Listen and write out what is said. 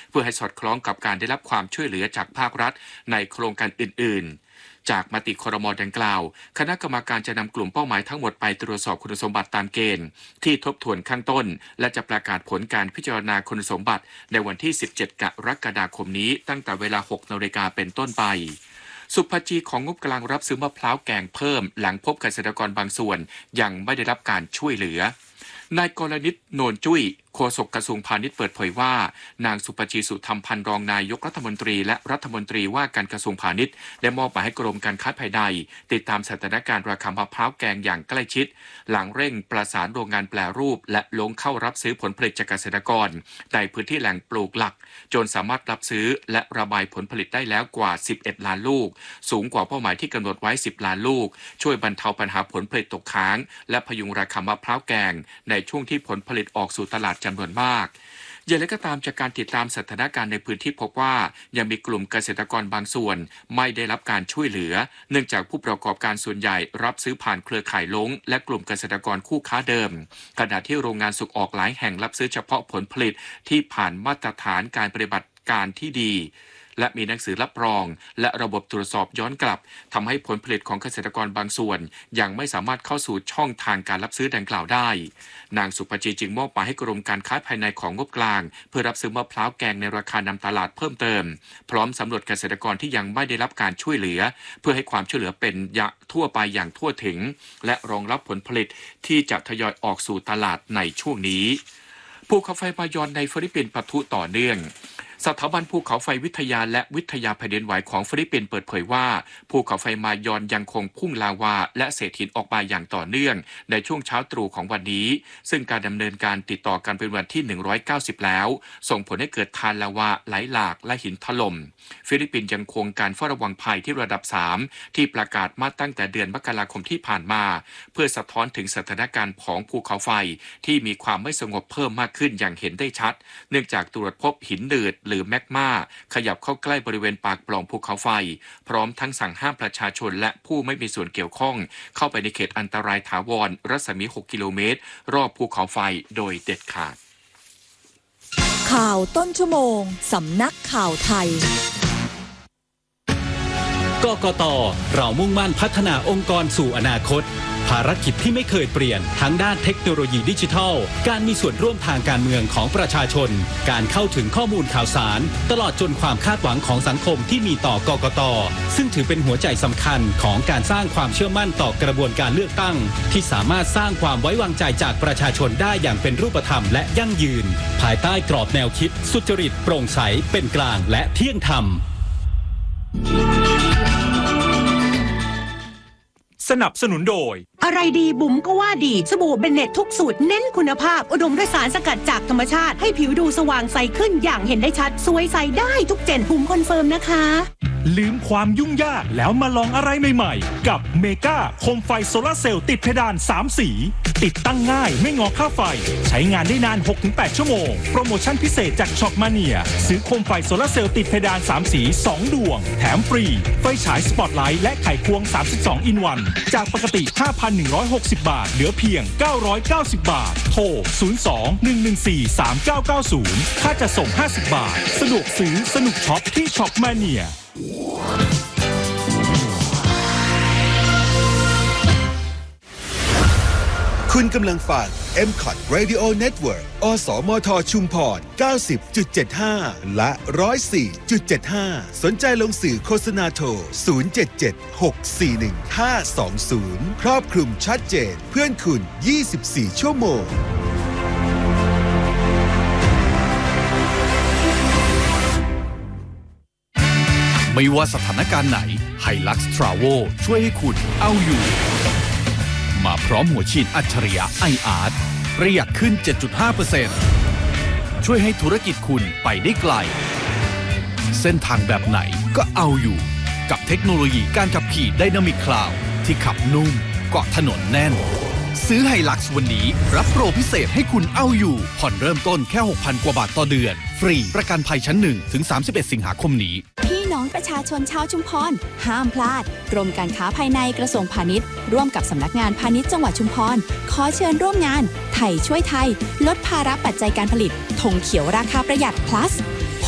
เพื่อให้สอดคล้องกับการได้รับความช่วยเหลือจากภาครัฐในโครงการอื่นๆจากมติครม.ดังกล่าวคณะกรรมการจะนำกลุ่มเป้าหมายทั้งหมดไปตรวจสอบคุณสมบัติตามเกณฑ์ที่ทบทวนข้างต้นและจะประกาศผลการพิจารณาคุณสมบัติในวันที่17 กรกฎาคมนี้ตั้งแต่เวลา 6 นาฬิกาเป็นต้นไปสุภจีของงบกลางรับซื้อมะพร้าวแกงเพิ่มหลังพบเกษตรกรบางส่วนยังไม่ได้รับการช่วยเหลือนายกรณิต โนนจุ้ยโฆษกกระทรวงพาณิชย์เปิดเผยว่านางสุภจีสุธรรมพันธ์รองนายกรัฐมนตรีและรัฐมนตรีว่าการกระทรวงพาณิชย์ได้มอบหมายให้กรมการค้าภายในติดตามสถานการณ์ราคามะพร้าวแกงอย่างใกล้ชิดหลังเร่งประสานโรงงานแปรรูปและลงเข้ารับซื้อผลผลิตจากเกษตรกรในพื้นที่แหล่งปลูกหลักจนสามารถรับซื้อและระบายผลผลิตได้แล้วกว่า11 ล้านลูกสูงกว่าเป้าหมายที่กำหนดไว้10 ล้านลูกช่วยบรรเทาปัญหาผลผลิตตกค้างและพยุงราคามะพร้าวแกงในช่วงที่ผลผลิตออกสู่ตลาดจำนวนมากอย่างไรก็ตามจากการติดตามสถานการณ์ในพื้นที่พบว่ายังมีกลุ่มเกษตรกรบางส่วนไม่ได้รับการช่วยเหลือเนื่องจากผู้ประกอบการส่วนใหญ่รับซื้อผ่านเครือข่ายล้งและกลุ่มเกษตรกรคู่ค้าเดิมขณะที่โรงงานส่งออกหลายแห่งรับซื้อเฉพาะผลผลิตที่ผ่านมาตรฐานการปฏิบัติการที่ดีและมีหนังสือรับรองและระบบตรวจสอบย้อนกลับทำให้ผลผลิตของเกษตรกรบางส่วนยังไม่สามารถเข้าสู่ช่องทางการรับซื้อดังกล่าวได้นางสุภจีจึงมอบหมายให้กรมการค้าภายในของงบกลางเพื่อรับซื้อมะพร้าวแกงในราคานำตลาดเพิ่มเติมพร้อมสำรวจเกษตรกรที่ยังไม่ได้รับการช่วยเหลือเพื่อให้ความช่วยเหลือเป็นทั่วไปอย่างทั่วถึงและรองรับผลผลิตที่จะทยอยออกสู่ตลาดในช่วงนี้ภูเขาไฟมายอนในฟิลิปปินส์ปะทุต่อเนื่องสถาบันภูเขาไฟวิทยาและวิทยาแผ่นดินไหวของฟิลิปปินส์เปิดเผยว่าภูเขาไฟมายอนยังคงพุ่งลาวาและเศษหินออกมาอย่างต่อเนื่องในช่วงเช้าตรู่ของวันนี้ซึ่งการดำเนินการติดต่อกันเป็นวันที่190แล้วส่งผลให้เกิดทานลาวาไหลหลากและหินถล่มฟิลิปปินส์ยังคงการเฝ้าระวังภัยที่ระดับ3ที่ประกาศมาตั้งแต่เดือนมกราคมที่ผ่านมาเพื่อสะท้อนถึงสถานการณ์ของภูเขาไฟที่มีความไม่สงบเพิ่มมากขึ้นอย่างเห็นได้ชัดเนื่องจากตรวจพบหินหนืดหรือแมกมาขยับเข้าใกล้บริเวณปากปล่องภูเขาไฟพร้อมทั้งสั่งห้ามประชาชนและผู้ไม่มีส่วนเกี่ยวข้องเข้าไปในเขตอันตรายถาวรรัศมี6 กิโลเมตรรอบภูเขาไฟโดยเด็ดขาดข่าวต้นชั่วโมงสำนักข่าวไทยกกต.เรามุ่งมั่นพัฒนาองค์กรสู่อนาคตภารกิจที่ไม่เคยเปลี่ยนทั้งด้านเทคโนโลยีดิจิทัลการมีส่วนร่วมทางการเมืองของประชาชนการเข้าถึงข้อมูลข่าวสารตลอดจนความคาดหวังของสังคมที่มีต่อกกต.ซึ่งถือเป็นหัวใจสำคัญของการสร้างความเชื่อมั่นต่อกระบวนการเลือกตั้งที่สามารถสร้างความไว้วางใจจากประชาชนได้อย่างเป็นรูปธรรมและยั่งยืนภายใต้กรอบแนวคิดสุจริตโปร่งใสเป็นกลางและเที่ยงธรรมสนับสนุนโดยอะไรดีบุ๋มก็ว่าดีสบู่เบนเน็ตทุกสูตรเน้นคุณภาพอุดมด้วยสารสกัดจากธรรมชาติให้ผิวดูสว่างใสขึ้นอย่างเห็นได้ชัดสวยใสได้ทุกเจนบุ๋มคอนเฟิร์มนะคะลืมความยุ่งยากแล้วมาลองอะไรใหม่ๆกับเมกาโคมไฟโซลาร์เซลล์ติดเพดาน3สีติดตั้งง่ายไม่งอค่าไฟใช้งานได้นาน 6-8 ชั่วโมงโปรโมชั่นพิเศษจากช็อปมาเนียซื้อโคมไฟโซลาร์เซลล์ติดเพดาน3สี2ดวงแถมฟรีไฟฉายสปอตไลท์และไขควง32 อินวันจากปกติ 5,160 บาทเหลือเพียง990 บาทโทร 02-114-3990 ค่าจะส่ง50 บาทสะดวกซื้อสนุกช็อปที่ช็อปมาเนียคุณกำลังฟัง MCOT Radio Network อสมทชุมพร 90.75 และ 104.75 สนใจลงสื่อโฆษณาโทร 077-641-520 ครอบคลุมชัดเจนเพื่อนคุณ 24 ชั่วโมงไม่ว่าสถานการณ์ไหน Hilux Travel ช่วยให้คุณเอาอยู่มาพร้อมหัวฉีดอัจฉริยะ iArt ประหยัดขึ้น 7.5% ช่วยให้ธุรกิจคุณไปได้ไกลเส้นทางแบบไหนก็เอาอยู่กับเทคโนโลยีการขับขี่ Dynamic Cloud ที่ขับนุ่มเกาะถนนแน่นซื้อ Hilux วันนี้รับโปรพิเศษให้คุณเอาอยู่ผ่อนเริ่มต้นแค่ 6,000 กว่าบาทต่อเดือนฟรีประกันภัยชั้น1ถึง31 สิงหาคมนี้พี่น้องประชาชนชาวชุมพรห้ามพลาดกรมการค้าภายในกระทรวงพาณิชย์ร่วมกับสำนักงานพาณิชย์จังหวัดชุมพรขอเชิญร่วมงานไทยช่วยไทยลดภาระปัจจัยการผลิตธงเขียวราคาประหยัด plus